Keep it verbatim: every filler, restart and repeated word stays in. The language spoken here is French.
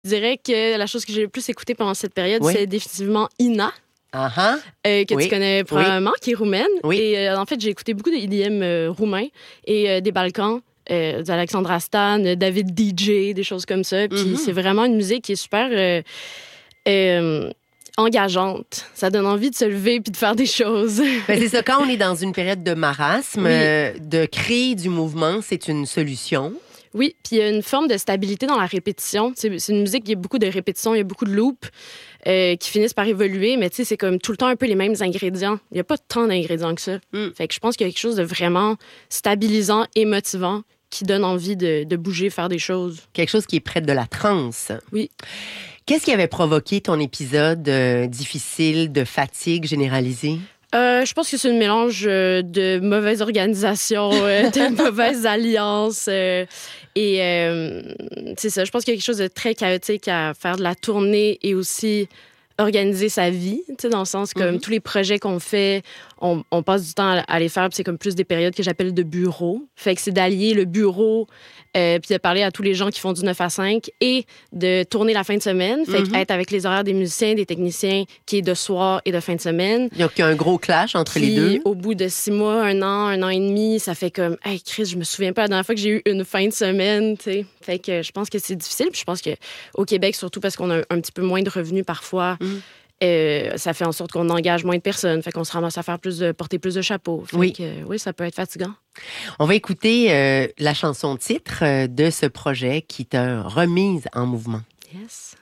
Je dirais que la chose que j'ai le plus écoutée pendant cette période, Oui. c'est définitivement Ina, Uh-huh. euh, que Oui. tu connais probablement, qui est roumaine. Oui. Et euh, en fait, j'ai écouté beaucoup de E D M euh, roumain et euh, des Balkans, euh, d'Alexandra Stan, David D J, des choses comme ça. Puis Mm-hmm. c'est vraiment une musique qui est super euh, euh, engageante. Ça donne envie de se lever puis de faire des choses. Ben, c'est ça, quand on est dans une période de marasme, Oui. euh, de créer du mouvement, c'est une solution. Oui, puis il y a une forme de stabilité dans la répétition. C'est, c'est une musique, il y a beaucoup de répétitions, il y a beaucoup de loops euh, qui finissent par évoluer, mais tu sais, c'est comme tout le temps un peu les mêmes ingrédients. Il n'y a pas tant d'ingrédients que ça. Mm. Fait que je pense qu'il y a quelque chose de vraiment stabilisant et motivant qui donne envie de, de bouger, faire des choses. Quelque chose qui est près de la transe. Oui. Qu'est-ce qui avait provoqué ton épisode euh, difficile de fatigue généralisée? Euh, je pense que c'est un mélange euh, de mauvaise organisation, euh, de mauvaises alliances. euh, et euh, c'est ça, je pense qu'il y a quelque chose de très chaotique à faire de la tournée et aussi organiser sa vie, tu sais, dans le sens comme Mhm. tous les projets qu'on fait, on, on passe du temps à, à les faire, puis c'est comme plus des périodes que j'appelle de bureau. Fait que c'est d'allier le bureau, euh, puis de parler à tous les gens qui font du neuf à cinq et de tourner la fin de semaine. Fait Mhm. que être avec les horaires des musiciens, des techniciens, qui est de soir et de fin de semaine. Il y a qu'il y a un gros clash entre Puis, les deux. au bout de six mois, un an, un an et demi, ça fait comme, hey, Chris, je me souviens pas la dernière fois que j'ai eu une fin de semaine, tu sais. Fait que je pense que c'est difficile. Puis je pense qu'au Québec, surtout parce qu'on a un, un petit peu moins de revenus parfois, Mm. euh, ça fait en sorte qu'on engage moins de personnes. Fait qu'on se ramasse à faire plus de, porter plus de chapeaux. Fait Oui. que, euh, oui, ça peut être fatigant. On va écouter euh, la chanson titre euh, de ce projet qui t'a remise en mouvement. Yes.